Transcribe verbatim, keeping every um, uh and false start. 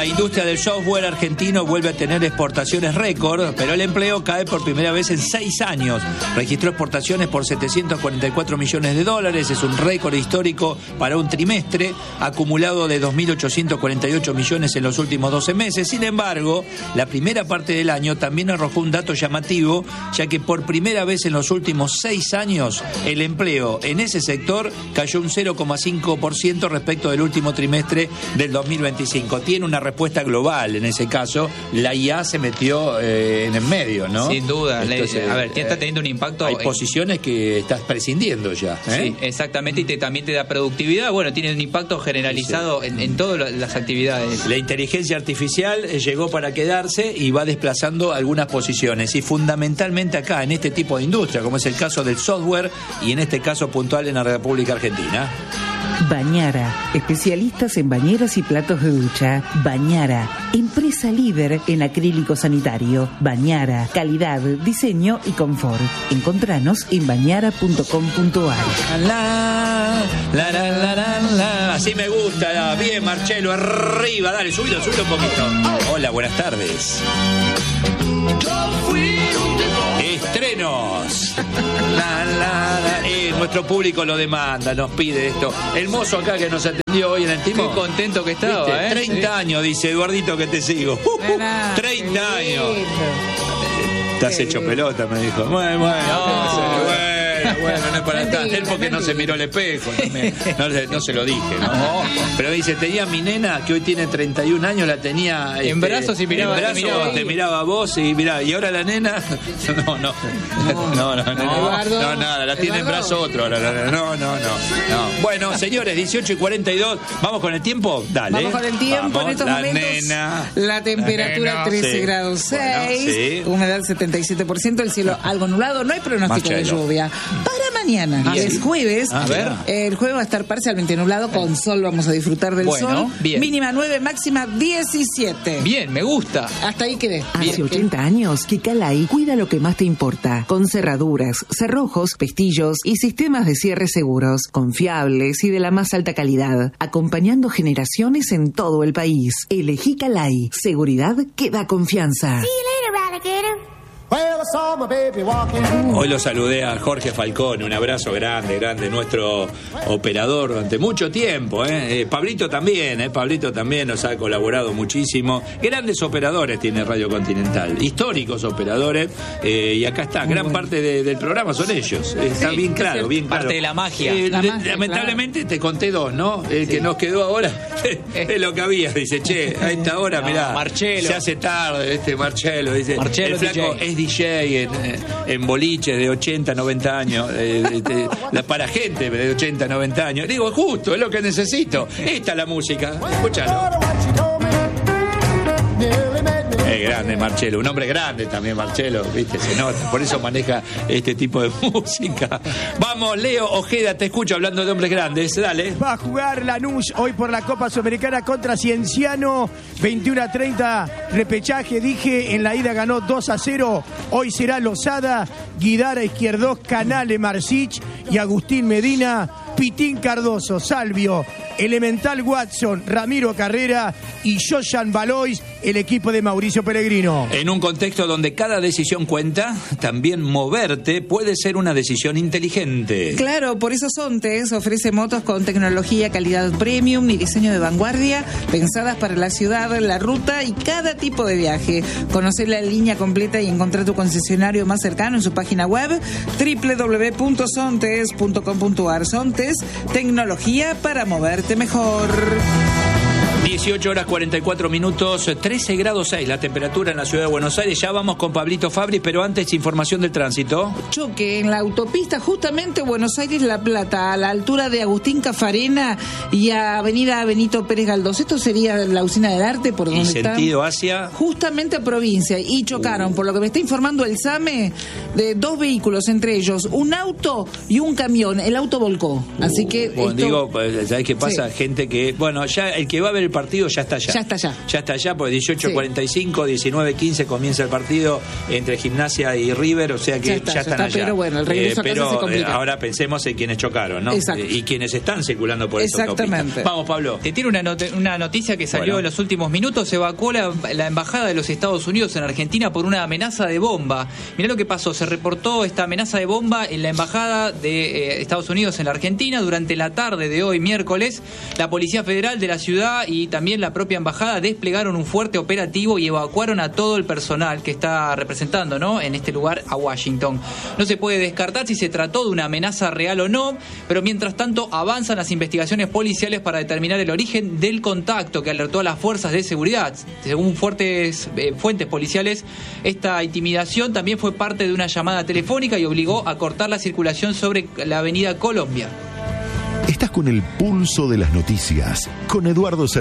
La industria del software argentino vuelve a tener exportaciones récord, pero el empleo cae por primera vez en seis años. Registró exportaciones por setecientos cuarenta y cuatro millones de dólares, es un récord histórico para un trimestre, acumulado de dos mil ochocientos cuarenta y ocho millones en los últimos doce meses. Sin embargo, la primera parte del año también arrojó un dato llamativo, ya que por primera vez en los últimos seis años el empleo en ese sector cayó un cero coma cinco por ciento respecto del último trimestre del dos mil veinticinco. Tiene una respuesta global en ese caso. La I A se metió eh, en el medio, ¿no? Sin duda. Entonces, a ver, ya está teniendo un impacto. Hay en... posiciones que estás prescindiendo ya. ¿eh? Sí, exactamente, y te, también te da productividad. Bueno, tiene un impacto generalizado sí. en, en todas las actividades. La inteligencia artificial llegó para quedarse y va desplazando algunas posiciones. Y fundamentalmente acá, en este tipo de industria, como es el caso del software y en este caso puntual en la República Argentina. Bañara, especialistas en bañeras y platos de ducha. Bañara, empresa líder en acrílico sanitario. Bañara, calidad, diseño y confort. Encontranos en bañara punto com punto a r. La, la, la, la, la, la. Así me gusta. Bien, Marcelo, arriba. Dale, subilo, subilo un poquito. Hola, buenas tardes. Estrenos. La, la, la. Eh, nuestro público lo demanda, nos pide esto. El mozo acá que nos atendió hoy en el timón. Qué contento que estaba, ¿viste? ¿eh? treinta Sí. años, dice Eduardito, que te sigo. Uh, uh, treinta años. Te has hecho pelota, me dijo. Bueno, bueno. No. bueno. Bueno, no es para tanto. Él porque no se miró al espejo. No, me, no, no se lo dije, ¿no? Pero dice, tenía mi nena, que hoy tiene treinta y un años, la tenía... En este, brazos y miraba, en brazos, te miraba. te miraba a vos y miraba. Y ahora la nena... No, no. No, no, no. No, no nada. La tiene en brazo otro. Ahora, no, no, no, no. Bueno, señores, dieciocho y cuarenta y dos. ¿Vamos con el tiempo? Dale. Vamos con el tiempo. Vamos, en estos la momentos. Nena, la temperatura la nena, trece sí. grados seis. Bueno, sí. Humedad setenta y siete por ciento. El cielo algo nublado. No hay pronóstico Marcelo. de lluvia. Para mañana. Ah, es sí. jueves. A ver. El jueves va a estar parcialmente nublado. Con sol vamos a disfrutar del Bueno, sol. bien. Mínima nueve, máxima diecisiete. Bien, me gusta. Hasta ahí quedé. Hace Bien. ochenta años que Calai cuida lo que más te importa, con cerraduras, cerrojos, pestillos y sistemas de cierre seguros, confiables y de la más alta calidad, acompañando generaciones en todo el país. Elegí Calai, seguridad que da confianza. Hoy lo saludé a Jorge Falcón, un abrazo grande, grande, nuestro operador durante mucho tiempo, ¿eh? Eh, Pablito también, ¿eh? Pablito también nos ha colaborado muchísimo. Grandes operadores tiene Radio Continental, históricos operadores, eh, y acá está, gran parte de, del programa son ellos. Está Sí, bien claro, bien claro. parte de la magia. Eh, La le- magia, lamentablemente claro. Te conté dos, ¿no? El que nos quedó ahora es lo que había. Dice, che, a esta hora, No, mirá, Marcelo. se hace tarde, este Marcelo, dice, Marcelo el flaco D J. es D J en, en boliches de ochenta, noventa años, eh, de, de, la, para gente de ochenta, noventa años. Digo, justo, es lo que necesito. Esta es la música. Escúchalo. Es grande Marcelo, un hombre grande también Marcelo, viste, se nota, por eso maneja este tipo de música. Vamos, Leo Ojeda, te escucho hablando de hombres grandes, dale. Va a jugar Lanús hoy por la Copa Sudamericana contra Cienciano, veintiuno a treinta, repechaje, dije, en la ida ganó dos a cero, hoy será Lozada, Guidara, Izquierdos, Canale, Marcich y Agustín Medina, Pitín Cardoso, Salvio, Elemental Watson, Ramiro Carrera y Joshan Valois, el equipo de Mauricio Pellegrino. En un contexto donde cada decisión cuenta, también moverte puede ser una decisión inteligente. Claro, por eso Sontes ofrece motos con tecnología, calidad premium y diseño de vanguardia, pensadas para la ciudad, la ruta y cada tipo de viaje. Conocer la línea completa y encontrar tu concesionario más cercano en su página web doble u doble u doble u punto sontes punto com punto a r. Sontes, tecnología para moverte mejor. dieciocho horas cuarenta y cuatro minutos, trece grados seis la temperatura en la ciudad de Buenos Aires. Ya vamos con Pablito Fabri, pero antes información del tránsito. Choque en la autopista justamente Buenos Aires-La Plata, a la altura de Agustín Cafarena y a Avenida Benito Pérez Galdós. Esto sería la Usina del Arte, por donde Y está. sentido hacia... Justamente a provincia. Y chocaron, uh. por lo que me está informando el SAME, de dos vehículos, entre ellos un auto y un camión. El auto volcó. Así que... Bueno, esto... digo, ¿sabés qué pasa? Sí. Gente que... Bueno, ya el que va a ver el partido partido ya está allá. Ya está allá. Ya está allá, porque dieciocho cuarenta y cinco, diecinueve quince comienza el partido entre Gimnasia y River, o sea que ya, está, ya están ya está, allá. Pero bueno, el regreso eh, a casa se complica. Eh, ahora pensemos en quienes chocaron, ¿no? Exacto. Y quienes están circulando por esta autopista. Exactamente. Vamos, Pablo. Te tiene una, not una noticia que salió bueno. en los últimos minutos. Se evacuó la, la embajada de los Estados Unidos en Argentina por una amenaza de bomba. Mirá lo que pasó. Se reportó esta amenaza de bomba en la embajada de eh, Estados Unidos en la Argentina durante la tarde de hoy, miércoles. La Policía Federal de la ciudad y también la propia embajada desplegaron un fuerte operativo y evacuaron a todo el personal que está representando, ¿no?, en este lugar a Washington. No se puede descartar si se trató de una amenaza real o no, pero mientras tanto avanzan las investigaciones policiales para determinar el origen del contacto que alertó a las fuerzas de seguridad. Según fuertes, eh, fuentes policiales, esta intimidación también fue parte de una llamada telefónica y obligó a cortar la circulación sobre la avenida Colombia. Estás con el pulso de las noticias, con Eduardo Serrano.